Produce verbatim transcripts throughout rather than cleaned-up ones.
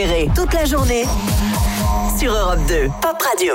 Toute la journée sur Europe deux, Pop Radio.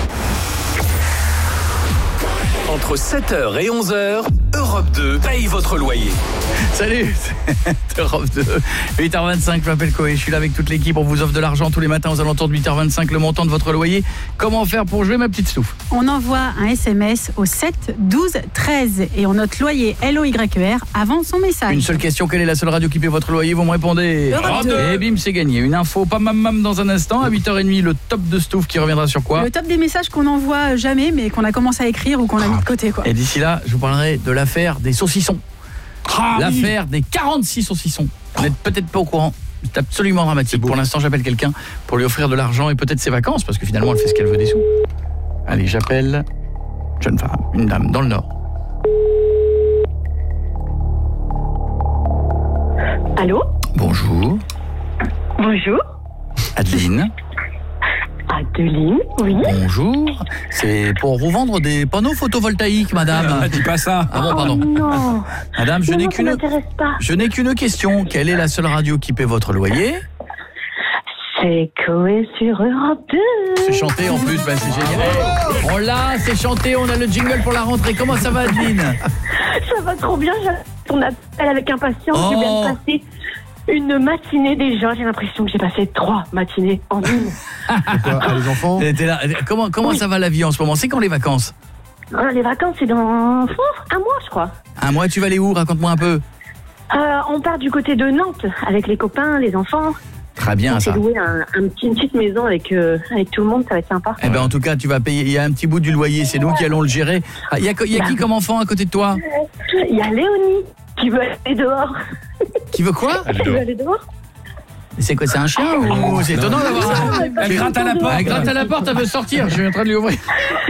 Entre sept heures et onze heures, Europe deux paye votre loyer. Salut, c'est Europe deux, huit heures vingt-cinq, je m'appelle Koé, je suis là avec toute l'équipe, on vous offre de l'argent tous les matins aux alentours de huit heures vingt-cinq, le montant de votre loyer. Comment faire pour jouer, ma petite Stouff? On envoie un S M S au sept douze treize et on note loyer L O Y E R avant son message. Une seule question, quelle est la seule radio qui paie votre loyer? Vous me répondez Europe deux. Et bim, c'est gagné. Une info, pas mam mam dans un instant, à huit heures trente, le top de Stouff qui reviendra sur quoi? Le top des messages qu'on n'envoie jamais mais qu'on a commencé à écrire ou qu'on a mis de côté, quoi. Et d'ici là, je vous parlerai de l'affaire des saucissons. Ah, l'affaire oui. des quarante-six saucissons. Vous n'êtes peut-être pas au courant. C'est absolument dramatique. Pour l'instant, j'appelle quelqu'un pour lui offrir de l'argent et peut-être ses vacances, parce que finalement, elle fait ce qu'elle veut des sous. Allez, j'appelle une jeune femme, une dame, dans le Nord. Allô? Bonjour. Bonjour. Adeline. Adeline, oui. Bonjour. C'est pour vous vendre des panneaux photovoltaïques, madame. Dis pas ça. Ah bon, pardon. Oh non. Madame, je non, n'ai non, qu'une ça m'intéresse pas. Je n'ai qu'une question. Quelle est la seule radio qui paie votre loyer? C'est Koé sur Europe deux. C'est chanté en plus, ben c'est génial. Hey, on l'a, c'est chanté, on a le jingle pour la rentrée. Comment ça va, Adeline? Ça va trop bien, j'attends ton appel avec impatience. Oh. Je viens de passer une matinée déjà. J'ai l'impression que j'ai passé trois matinées en une. Quoi, les enfants? T'es là. Comment, comment Oui. ça va la vie en ce moment? C'est quand les vacances? Ah, les vacances, c'est dans un mois, je crois. Un mois, tu vas aller où? Raconte-moi un peu. Euh, on part du côté de Nantes avec les copains, les enfants. Très bien, On s'est ça. loué un, un petit, une petite maison avec, euh, avec tout le monde, ça va être sympa. Eh ben, en tout cas, tu vas payer. Il y a un petit bout du loyer, c'est nous qui allons le gérer. Ah, il y a, il y a qui comme enfant à côté de toi? Il y a Léonie qui veut aller dehors. Qui veut quoi? Qui veut aller dehors. C'est quoi? C'est un chien ou c'est étonnant d'avoir ça? Elle gratte à la porte. Elle gratte à la porte, elle veut sortir. Je suis en train de lui ouvrir.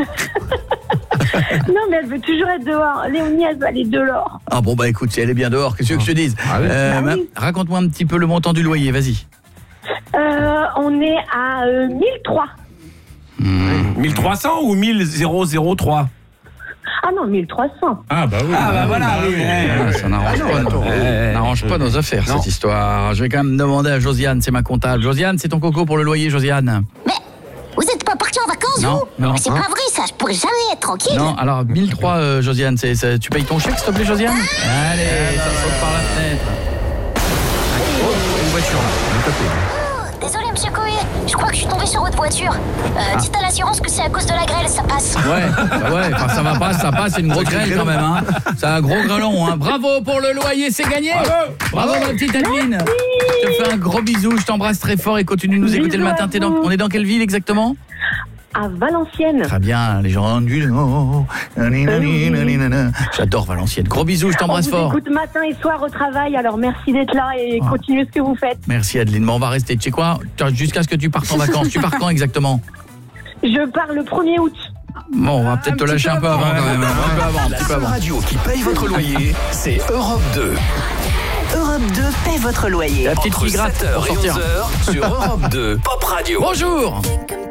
Non, mais elle veut toujours être dehors. Léonie, elle veut aller dehors. Ah bon, bah écoute, si elle est bien dehors, qu'est-ce que je te dise? Ah oui. Euh, Bah oui. Raconte-moi un petit peu le montant du loyer, vas-y. Euh, on est à euh, mille trois. mille trois cents ou mille trois? Ah non, mille trois cents. Ah bah oui. Ah bah voilà, oui. Ah, ça n'arrange pas, nos- eh, n'arrange pas nos affaires, non. cette histoire. Je vais quand même demander à Josiane, c'est ma comptable. Josiane, c'est ton coco pour le loyer, Josiane? Mais vous êtes pas parti en vacances, Non, vous? non. C'est Hein? pas vrai, ça. Je pourrais jamais être tranquille. Non, alors mille trois, euh, Josiane, c'est, c'est- tu payes ton chèque, s'il te plaît, Josiane? Allez, ça saute par la fenêtre. Oh, une voiture là. Oh, désolé, monsieur Koé. Je crois que je suis tombé sur votre voiture. Euh, dites à l'assurance que c'est à cause de la grêle, ça passe. Ouais, bah ouais, enfin ça va pas, ça passe, c'est une grosse grêle quand même, hein. C'est un gros grêlon, hein. Bravo pour le loyer, c'est gagné. Bravo, ma petite Adeline. Je te fais un gros bisou, je t'embrasse très fort et continue de nous écouter le Bisous matin. à T'es dans, vous. on est dans quelle ville exactement? À Valenciennes. Très bien, les gens du Nord. J'adore Valenciennes. Gros bisous, je On t'embrasse vous fort. écoute matin et soir au travail, alors merci d'être là et Ah. continuez ce que vous faites. Merci Adeline, bon, on va rester. Tu sais quoi? Jusqu'à ce que tu partes en vacances. Tu pars quand exactement? Je pars le premier août. Bon, on va peut-être te lâcher un peu avant quand même. Un peu avant, un La petit peu seule avant. radio qui paye votre loyer, c'est Europe deux. Europe deux paie votre loyer. La petite Entre fille gratte sept heures pour et sortir. onze heures sur Europe deux, Pop Radio. Bonjour.